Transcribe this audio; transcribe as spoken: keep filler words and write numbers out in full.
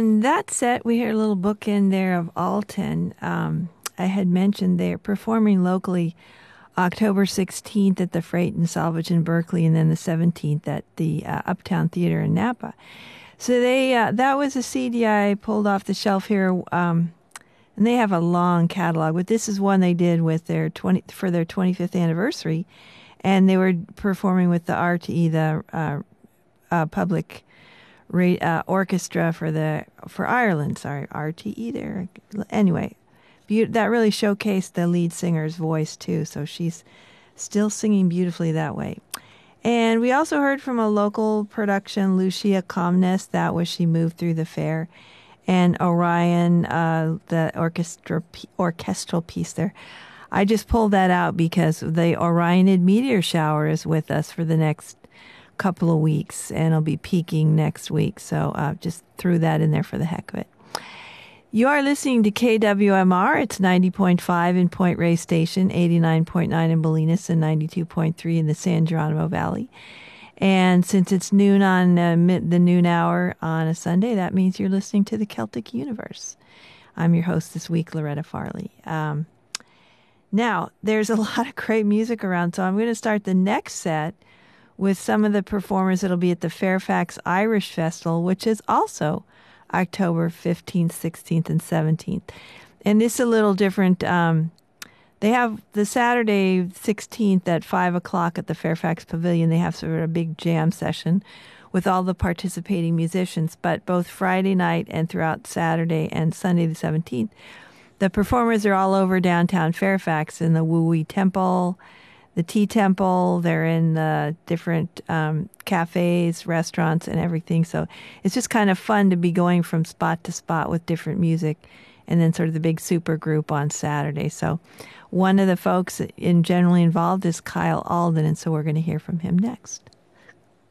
in that set, we heard a little bookend there of Alton. Um, I had mentioned they're performing locally October sixteenth at the Freight and Salvage in Berkeley, and then the seventeenth at the uh, Uptown Theater in Napa. So they uh, that was a C D I pulled off the shelf here, um, and they have a long catalog. But this is one they did with their twenty for their twenty-fifth anniversary, and they were performing with the R T E, the uh, uh, Public ra- uh, Orchestra for the for Ireland. Sorry, R T E there. Anyway. Be- that really showcased the lead singer's voice, too, so she's still singing beautifully that way. And we also heard from a local production, Lucia Comness. That was She Moved Through the Fair. And Orion, uh, the orchestra orchestral piece there. I just pulled that out because the Orionid meteor shower is with us for the next couple of weeks, and it'll be peaking next week, so uh, just threw that in there for the heck of it. You are listening to K W M R. It's ninety point five in Point Reyes Station, eighty-nine point nine in Bolinas, and ninety-two point three in the San Geronimo Valley. And since it's noon on uh, mid, the noon hour on a Sunday, that means you're listening to the Celtic Universe. I'm your host this week, Loretta Farley. Um, now, there's a lot of great music around, so I'm going to start the next set with some of the performers that'll be at the Fairfax Irish Festival, which is also October fifteenth, sixteenth, and seventeenth. And this is a little different. Um, they have the Saturday sixteenth at five o'clock at the Fairfax Pavilion. They have sort of a big jam session with all the participating musicians. But both Friday night and throughout Saturday and Sunday the seventeenth, the performers are all over downtown Fairfax in the Woo-Wee Temple, the Tea Temple. They're in the different um, cafes, restaurants, and everything. So it's just kind of fun to be going from spot to spot with different music, and then sort of the big super group on Saturday. So one of the folks in generally involved is Kyle Alden, and so we're going to hear from him next.